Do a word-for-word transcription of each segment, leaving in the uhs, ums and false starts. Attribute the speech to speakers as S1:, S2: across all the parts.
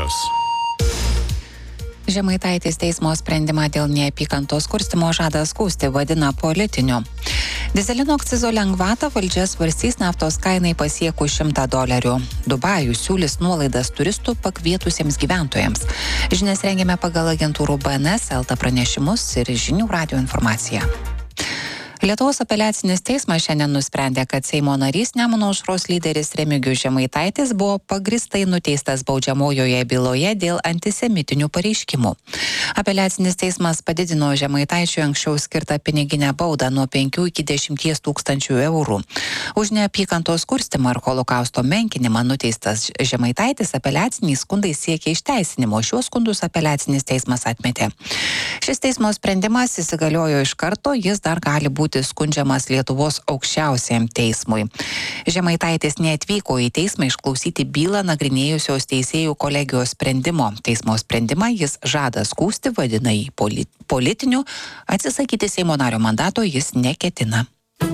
S1: žinios.
S2: Žemaitaitis teismo sprendimą dėl neapykantos kurstymo žada skųsti, vadina politiniu. Dyzelino akcizo lengvatą valdžia svarstys naftos kainai pasiekus šimtą dolerių. Dubajus siūlys nuolaidas turistų pakvietusiems gyventojams. Žinias rengėme pagal agentūrų B N S, Elta pranešimus ir žinių radijo informaciją. Lietuvos apeliacinis teismas šiandien nusprendė, kad Seimo narys Nemuno aušros lyderis Remigijus Žemaitaitis buvo pagristai nuteistas baudžiamojoje byloje dėl antisemitinių pareiškimų. Apeliacinis teismas padidino Žemaitaičiui anksčiau skirtą piniginę baudą nuo penkių iki dešimties tūkstančių eurų. Už neapykantos kurstymą ir holokausto menkinimą nuteistas Žemaitaitis apeliaciniais skundais siekia išteisinimo. Šiuos skundus apeliacinis teismas atmetė. Šis teismo sprendimas įsigaliojo iš karto, jis dar gali būti skundžiamas Lietuvos aukščiausiajam teismui. Žemaitaitis neatvyko į teismą išklausyti bylą nagrinėjusios teisėjų kolegijos sprendimo. Teismo sprendimą jis žada skųsti, vadina jį politiniu, atsisakyti Seimo nario mandato jis neketina.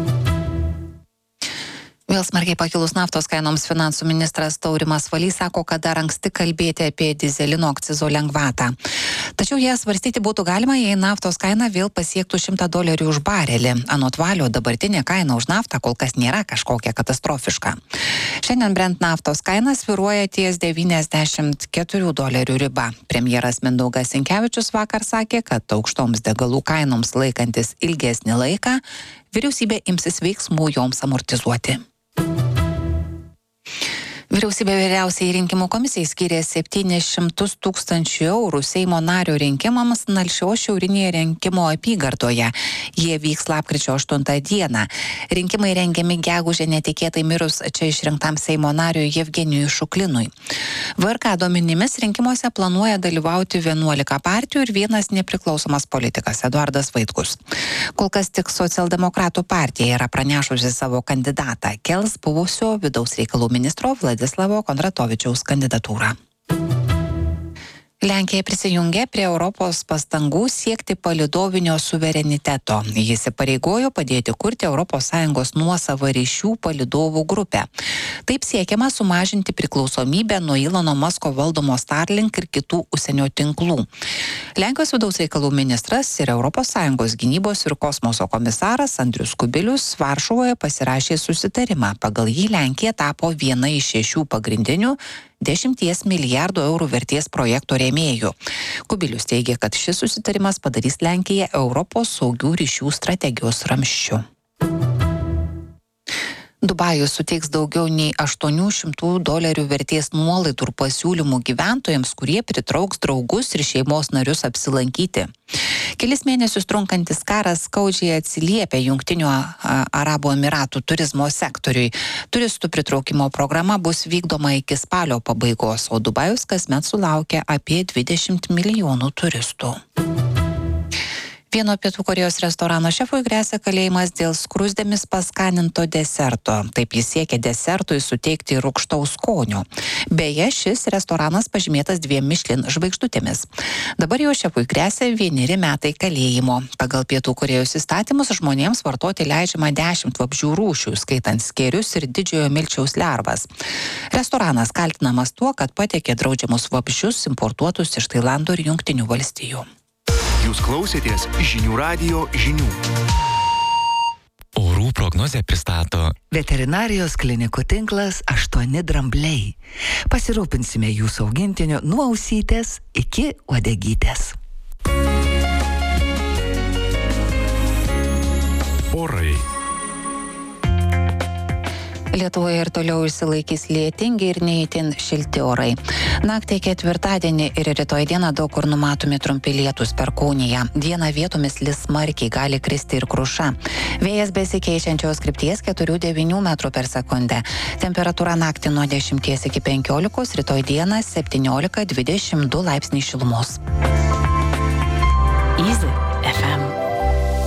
S2: Vėl smarkiai pakilus naftos kainoms finansų ministras Taurimas Valys sako, kad dar anksti kalbėti apie dyzelino akcizo lengvatą. Tačiau ją svarstyti būtų galima, jei naftos kaina vėl pasiektų šimtą dolerių už barelį. Anot Valio, dabartinė kaina už naftą kol kas nėra kažkokia katastrofiška. Šiandien Brent naftos kaina svyruoja ties devyniasdešimt keturių dolerių riba. Premjeras Mindaugas Sinkevičius vakar sakė, kad aukštoms degalų kainoms laikantis ilgesnį laiką, vyriausybė imsis veiksmų joms amortizuoti. Vyriausybė vyriausiai rinkimų komisijai skyrė septynis šimtus tūkstančių eurų Seimo nario rinkimams Nalšios šiaurinėje rinkimo apygardoje. Jie vyks lapkričio aštuntą dieną. Rinkimai rengiami gegužę netikėtai mirus čia išrinktam Seimo nariui Jevgenijui Šuklinui. V R K duomenimis rinkimuose planuoja dalyvauti vienuolika partijų ir vienas nepriklausomas politikas Eduardas Vaitkus. Kol kas tik Socialdemokratų partija yra pranešusi savo kandidatą, kels buvusio vidaus reikalų ministro Vladislavo Kondratovičiaus kandidatūrą. Lenkija prisijungė prie Europos pastangų siekti palydovinio suvereniteto. Jis įpareigojo padėti kurti Europos Sąjungos nuosavą ryšių palydovų grupę. Taip siekiama sumažinti priklausomybę nuo Ilono Musko valdomo Starlink ir kitų užsienio tinklų. Lenkijos vidaus reikalų ministras ir Europos Sąjungos gynybos ir kosmoso komisaras Andrius Kubilius Varšuvoje pasirašė susitarimą. Pagal jį Lenkija tapo viena iš šešių pagrindinių dešimties milijardų eurų vertės projekto rėmėjų. Kubilius teigia, kad šis susitarimas padarys Lenkiją Europos saugių ryšių strategijos ramsčiu. Dubajus suteiks daugiau nei aštuonių šimtų dolerių vertės nuolaidų ir pasiūlymų gyventojams, kurie pritrauks draugus ir šeimos narius apsilankyti. Kelis mėnesius trunkantis karas skaudžiai atsiliepia Jungtinių Arabų Emiratų turizmo sektoriui. Turistų pritraukimo programa bus vykdoma iki spalio pabaigos, o Dubajus kasmet sulaukia apie dvidešimt milijonų turistų. Vieno Pietų Korėjos restorano šefui gresia kalėjimas dėl skruzdėmis paskaninto deserto. Taip jis siekia desertui suteikti rūgštaus skonio. Beje, šis restoranas pažymėtas dviem Michelin žvaigždutėmis. Dabar jo šefui gresia vieneri metai kalėjimo. Pagal Pietų Korėjos įstatymus žmonėms vartoti leidžiama dešimt vabzdžių rūšių, skaitant skėrius ir didžiojo milčiaus lervas. Restoranas kaltinamas tuo, kad patiekė draudžiamus vabzdžius importuotus iš Tailando ir Jungtinių valstijų.
S1: Jūs klausėtės žinių radijo žinių.
S3: Orų prognozę pristato
S4: Veterinarijos klinikų tinklas aštuoni drambliai. Pasirūpinsime jūsų augintiniu nuo ausytės iki uodegytės.
S1: Orai.
S2: Lietuvoje ir toliau išsilaikys lietingi ir neįtin šilti orai. Naktį ketvirtadienį ir rytoj dieną daug kur numatomi trumpi lietūs Perkūnija. Dieną vietomis lis smarkiai, gali kristi ir kruša. Vėjas besikeičiančios krypties keturių devynių metrų per sekundę. Temperatūra naktį nuo dešimties iki penkiolikos, rytoj dieną septyniolika dvidešimt du laipsniai šilumos.
S5: Easy.